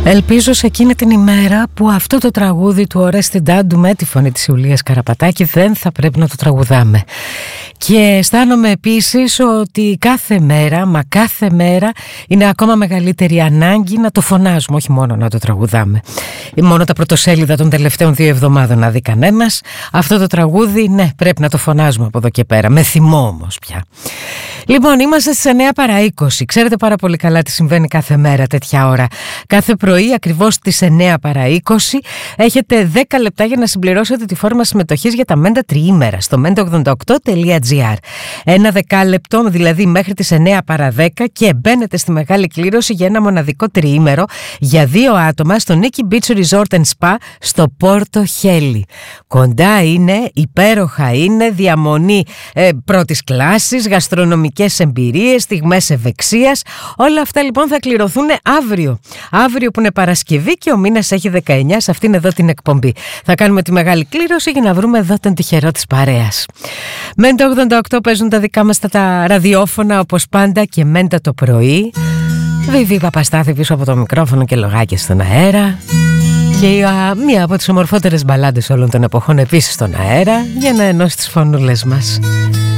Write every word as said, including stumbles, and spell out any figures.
Ελπίζω σε εκείνη την ημέρα που αυτό το τραγούδι του Ορέστη Ντάντου με τη φωνή της Ιουλίας Καραπατάκη δεν θα πρέπει να το τραγουδάμε. Και αισθάνομαι επίσης ότι κάθε μέρα, μα κάθε μέρα είναι ακόμα μεγαλύτερη ανάγκη να το φωνάζουμε, όχι μόνο να το τραγουδάμε. Μόνο τα πρωτοσέλιδα των τελευταίων δύο εβδομάδων να δει κανένας. Αυτό το τραγούδι, ναι, πρέπει να το φωνάζουμε από εδώ και πέρα. Με θυμό όμως πια. Λοιπόν, είμαστε στις εννιά παρά είκοσι. Ξέρετε πάρα πολύ καλά τι συμβαίνει κάθε μέρα τέτοια ώρα. Κάθε πρωί, ακριβώς στις εννιά παρά είκοσι, έχετε δέκα λεπτά για να συμπληρώσετε τη φόρμα συμμετοχής για τα Μέντα τριήμερα στο μέντα ογδόντα οκτώ τελεία τζι άρ. Ένα δεκάλεπτο, δηλαδή μέχρι τις εννιά παρά δέκα, και μπαίνετε στη μεγάλη κλήρωση για ένα μοναδικό τριήμερο για δύο άτομα στο Nikki Beach Resort and Spa στο Πόρτο Χέλι. Κοντά είναι, υπέροχα είναι, διαμονή ε, πρώτης κλάσης, γαστρονομικές εμπειρίες, στιγμές ευεξίας. Όλα αυτά λοιπόν θα κληρωθούν αύριο. Αύριο που είναι Παρασκευή και ο μήνας έχει δεκαεννιά, σε αυτήν εδώ την εκπομπή. Θα κάνουμε τη μεγάλη κλήρωση για να βρούμε εδώ τον τυχερό της παρέας. Μέντα ογδόντα οκτώ παίζουν τα δικά μας τα ραδιόφωνα όπως πάντα και Μέντα το πρωί. Βιβί Παπαστάθη πίσω από το μικρόφωνο και λογάκια στον αέρα. Και α, μία από τις ομορφότερες μπαλάντες όλων των εποχών επίσης στον αέρα για να ενώσει τις φωνούλες μας.